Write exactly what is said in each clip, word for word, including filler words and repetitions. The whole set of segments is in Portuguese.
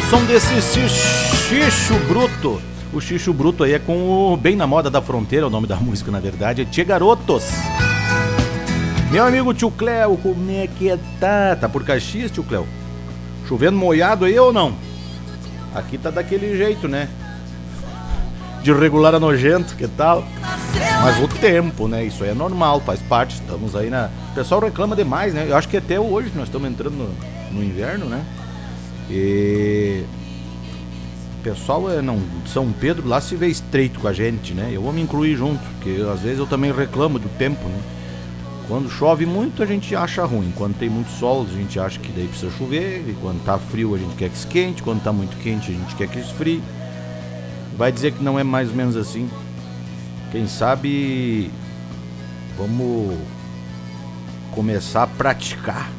som desse Xixo Bruto. O Xixo Bruto aí é com o Bem na Moda da Fronteira, o nome da música na verdade é Tchê Garotos. Meu amigo tio Cléo, como é que tá? Tá por Caxias, tio Cléo? Chovendo molhado aí ou não? Aqui tá daquele jeito, né? De regular a nojento, que tal? Mas o tempo, né? Isso aí é normal, faz parte. Estamos aí na... O pessoal reclama demais, né? Eu acho que até hoje nós estamos entrando no, no inverno, né? E... O pessoal é não, São Pedro lá se vê estreito com a gente, né? Eu vou me incluir junto, porque às vezes eu também reclamo do tempo, né? Quando chove muito a gente acha ruim. Quando tem muito sol a gente acha que daí precisa chover. E quando tá frio a gente quer que esquente. Quando tá muito quente a gente quer que esfrie. Vai dizer que não é mais ou menos assim. Quem sabe vamos começar a praticar.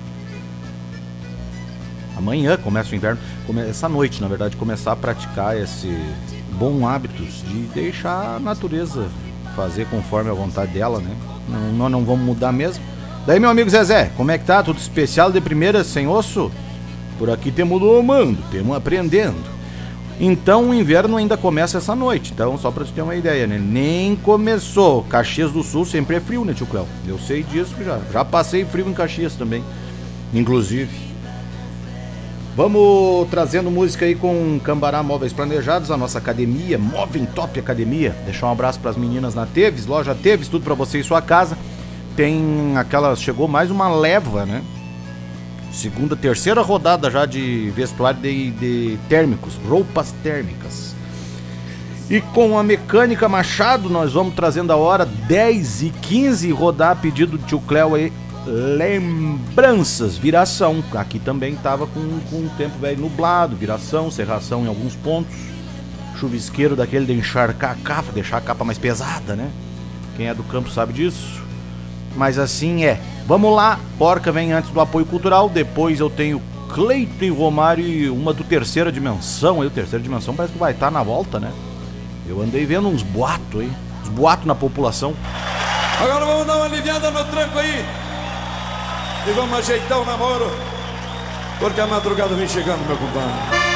Amanhã começa o inverno, essa noite na verdade, começar a praticar esse bom hábitos de deixar a natureza fazer conforme a vontade dela, né? Não, nós não vamos mudar mesmo. Daí, meu amigo Zezé, como é que tá? Tudo especial de primeira, sem osso? Por aqui temos domando, temos aprendendo. Então o inverno ainda começa essa noite. Então, só pra te ter uma ideia, né? Nem começou. Caxias do Sul sempre é frio, né, tio Cléo? Eu sei disso já. Já passei frio em Caxias também, inclusive. Vamos trazendo música aí com Cambará Móveis Planejados, a nossa academia, Movem Top Academia. Deixar um abraço pras meninas na Teves, loja Teves, tudo pra você e sua casa. Tem aquela, chegou mais uma leva, né? Segunda, terceira rodada já de vestuário de, de térmicos, roupas térmicas. E com a Mecânica Machado, nós vamos trazendo a hora dez e quinze, rodar pedido do tio Cléo aí. Lembranças, viração. Aqui também tava com, com um tempo velho nublado, viração, serração em alguns pontos. Chuvisqueiro daquele de encharcar a capa, deixar a capa mais pesada, né? Quem é do campo sabe disso. Mas assim é. Vamos lá, Porca vem antes do apoio cultural. Depois eu tenho Cleiton e Romário e uma do Terceira Dimensão. Aí o Terceira Dimensão parece que vai estar na volta, né? Eu andei vendo uns boatos aí, uns boatos na população. Agora vamos dar uma aliviada no tranco aí e vamos ajeitar o namoro, porque a madrugada vem chegando, meu compadre.